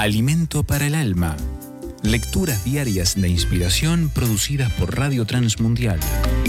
Alimento para el alma. Lecturas diarias de inspiración producidas por Radio Transmundial.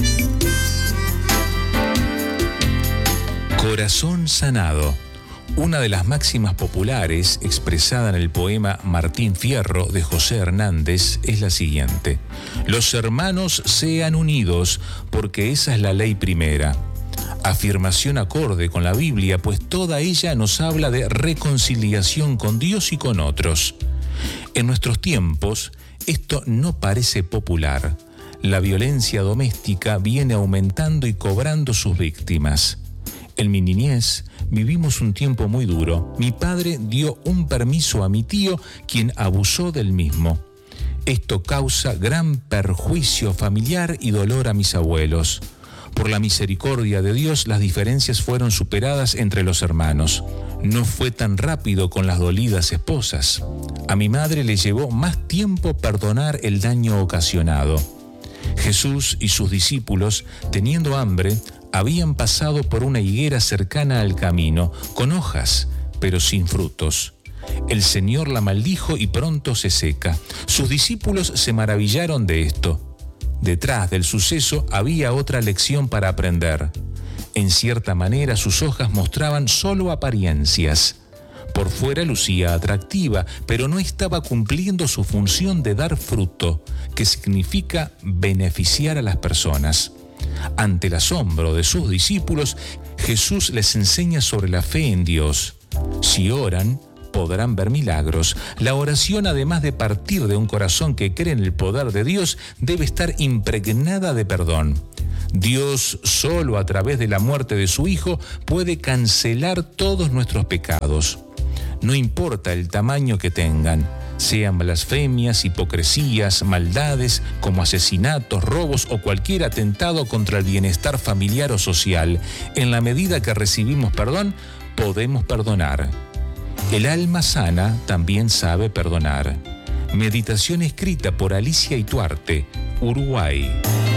Corazón sanado. Una de las máximas populares expresada en el poema Martín Fierro de José Hernández es la siguiente: los hermanos sean unidos, porque esa es la ley primera. Afirmación acorde con la Biblia, pues toda ella nos habla de reconciliación con Dios y con otros. En nuestros tiempos, esto no parece popular. La violencia doméstica viene aumentando y cobrando sus víctimas. En mi niñez vivimos un tiempo muy duro. Mi padre dio un permiso a mi tío, quien abusó del mismo. Esto causa gran perjuicio familiar y dolor a mis abuelos. Por la misericordia de Dios, las diferencias fueron superadas entre los hermanos. No fue tan rápido con las dolidas esposas. A mi madre le llevó más tiempo perdonar el daño ocasionado. Jesús y sus discípulos, teniendo hambre, habían pasado por una higuera cercana al camino, con hojas, pero sin frutos. El Señor la maldijo y pronto se seca. Sus discípulos se maravillaron de esto. Detrás del suceso había otra lección para aprender. En cierta manera, sus hojas mostraban solo apariencias. Por fuera lucía atractiva, pero no estaba cumpliendo su función de dar fruto, que significa beneficiar a las personas. Ante el asombro de sus discípulos, Jesús les enseña sobre la fe en Dios. Si oran, podrán ver milagros. La oración, además de partir de un corazón que cree en el poder de Dios, debe estar impregnada de perdón. Dios, solo a través de la muerte de su Hijo, puede cancelar todos nuestros pecados. No importa el tamaño que tengan, sean blasfemias, hipocresías, maldades como asesinatos, robos o cualquier atentado contra el bienestar familiar o social. En la medida que recibimos perdón, podemos perdonar. El alma sana también sabe perdonar. Meditación escrita por Alicia Ituarte, Uruguay.